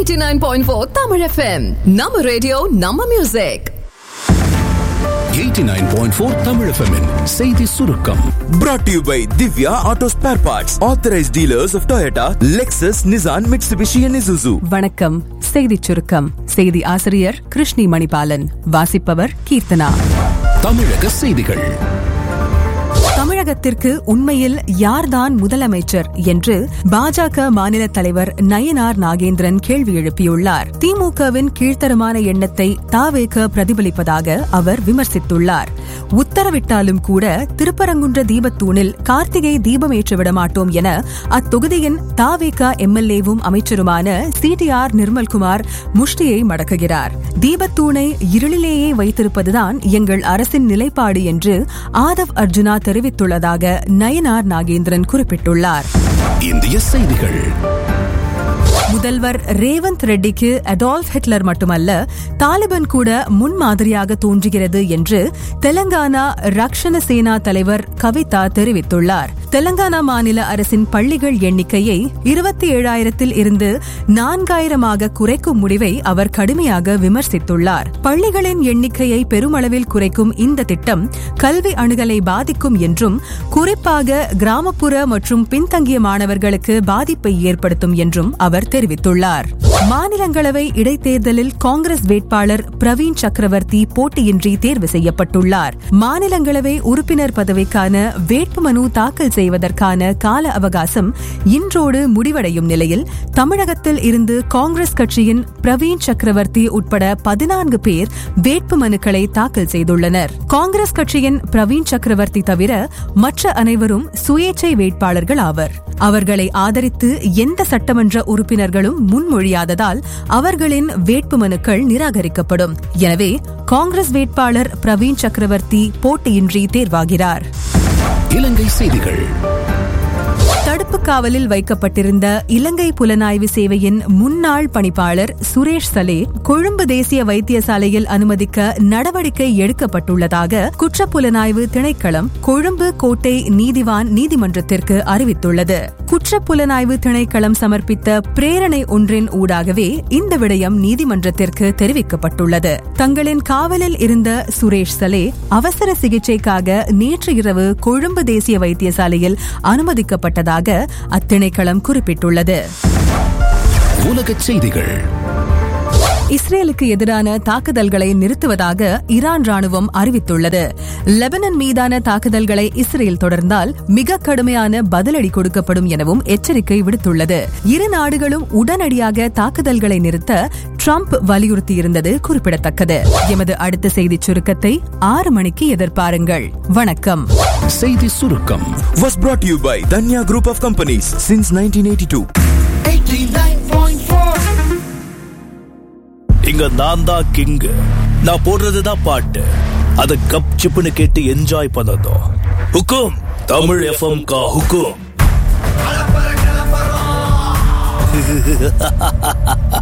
89.4 Tamil FM. Nama radio, Nama music. 89.4 Tamil FM -in செய்தி சுருக்கம். Brought to you by Divya Auto Spare Parts, authorized dealers of Toyota, Lexus, Nissan, Mitsubishi and Isuzu. வணக்கம். செய்தி சுருக்கம். செய்தி ஆசிரியர் கிருஷ்ணி மணிபாலன். வாசிப்பவர் கீர்த்தனா. தமிழக செய்திகள். தமிழகத்திற்கு உண்மையில் யார்தான் முதலமைச்சர் என்று பாஜக மாநில தலைவர் நயினார் நாகேந்திரன் கேள்வி எழுப்பியுள்ளார். திமுகவின் கீழ்த்தரமான எண்ணத்தை தாவேக பிரதிபலிப்பதாக அவர் விமர்சித்துள்ளார். உத்தரவிட்டாலும் கூட திருப்பரங்குன்ற தீபத்தூணில் கார்த்திகை தீபம் ஏற்றிவிட மாட்டோம் என அத்தொகுதியின் தாவேக எம்எல்ஏவும் அமைச்சருமான சிடிஆர் நிர்மல்குமார் முஷ்டியை மடக்குகிறார். தீபத்தூணை இருளிலேயே வைத்திருப்பதுதான் எங்கள் அரசின் நிலைப்பாடு என்று ஆதவ் அர்ஜுனா தெரிவித்துள்ளதாக நயினார் நாகேந்திரன் குறிப்பிட்டுள்ளார். இந்திய செய்திகள். முதல்வர் ரேவந்த் ரெட்டிக்கு அடால்ஃப் ஹிட்லர் மட்டுமல்ல, தாலிபான் கூட முன்மாதிரியாக தோன்றுகிறது என்று தெலங்கானா ரக்ஷண சேனா தலைவர் கவிதா தெரிவித்துள்ளார். தெலங்கானா மாநில அரசின் பள்ளிகள் எண்ணிக்கையை 27,000 இருந்து 4,000 குறைக்கும் முடிவை அவர் கடுமையாக விமர்சித்துள்ளார். பள்ளிகளின் எண்ணிக்கையை பெருமளவில் குறைக்கும் இந்த திட்டம் கல்வி அணுகலை பாதிக்கும் என்றும், குறிப்பாக கிராமப்புற மற்றும் பின்தங்கிய மாணவர்களுக்கு பாதிப்பை ஏற்படுத்தும் என்றும் அவர் தெரிவித்துள்ளார். மாநிலங்களவை இடைத்தேர்தலில் காங்கிரஸ் வேட்பாளர் பிரவீன் சக்கரவர்த்தி போட்டியின்றி தேர்வு செய்யப்பட்டுள்ளார். மாநிலங்களவை உறுப்பினர் பதவிக்கான வேட்புமனு தாக்கல் செய்வதற்கான கால அவகாசம் இன்றோடு முடிவடையும் நிலையில் தமிழகத்தில் இருந்து காங்கிரஸ் கட்சியின் பிரவீன் சக்கரவர்த்தி உட்பட 14 பேர் வேட்புமனுக்களை தாக்கல் செய்துள்ளனர். காங்கிரஸ் கட்சியின் பிரவீன் சக்கரவர்த்தி தவிர மற்ற அனைவரும் சுயேச்சை வேட்பாளர்கள் ஆவர். அவர்களை ஆதரித்து எந்த சட்டமன்ற உறுப்பினர்களும் முன்மொழியாததால் அவர்களின் வேட்புமனுக்கள் நிராகரிக்கப்படும். எனவே காங்கிரஸ் வேட்பாளர் பிரவீன் சக்கரவர்த்தி போட்டியின்றி தேர்வாகிறார். இலங்கை செய்திகள். தடுப்பு காவலில் வைக்கப்பட்டிருந்த இலங்கை புலனாய்வு சேவையின் முன்னாள் பணிப்பாளர் சுரேஷ் சலே கொழும்பு தேசிய வைத்தியசாலையில் அனுமதிக்க நடவடிக்கை எடுக்கப்பட்டுள்ளதாக குற்றப்புலனாய்வு திணைக்களம் கொழும்பு கோட்டை நீதிவான் நீதிமன்றத்திற்கு அறிவித்துள்ளது. குற்றப்புலனாய்வு திணைக்களம் சமர்ப்பித்த பிரேரணை ஒன்றின் ஊடாகவே இந்த விடயம் நீதிமன்றத்திற்கு தெரிவிக்கப்பட்டுள்ளது. தங்களின் காவலில் இருந்த சுரேஷ் சலே அவசர சிகிச்சைக்காக நேற்று இரவு கொழும்பு தேசிய வைத்தியசாலையில் அனுமதிக்கப்பட்டதாக அத்திணைக்களம் குறிப்பிட்டுள்ளது. உலகச் செய்திகள். இஸ்ரேலுக்கு எதிரான தாக்குதல்களை நிறுத்துவதாக ஈரான் ராணுவம் அறிவித்துள்ளது. லெபனான் மீதான தாக்குதல்களை இஸ்ரேல் தொடர்ந்தால் மிக கடுமையான பதிலடி கொடுக்கப்படும் எனவும் எச்சரிக்கை விடுத்துள்ளது. இரு நாடுகளும் உடனடியாக தாக்குதல்களை நிறுத்த ட்ரம்ப் வலியுறுத்தியிருந்தது குறிப்பிடத்தக்கது. எமது அடுத்த செய்தி சுருக்கத்தை 6 மணிக்கு எதிர்பாருங்கள். வணக்கம். செய்தி சுருக்கம் Was brought to you by Danya Group of Companies since 1982. 89.4. இங்க நான் தான் கிங். நான் போடுறதுதான் பாட்டு. அத கப் சிப்புன்னு கேட்டு என்ஜாய் பண்ணதும் ஹுக்கும் தமிழ் எஃப்எம் கா ஹுக்கும்.